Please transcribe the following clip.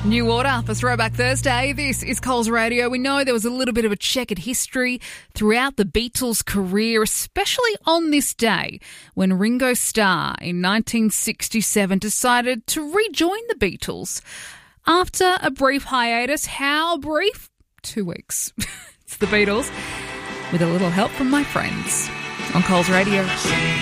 New Order for Throwback Thursday. This is Coles Radio. We know there was a little bit of a checkered history throughout the Beatles' career, especially on this day when Ringo Starr in 1967 decided to rejoin the Beatles. After a brief hiatus, how brief? 2 weeks. It's the Beatles with a little help from my friends on Coles Radio.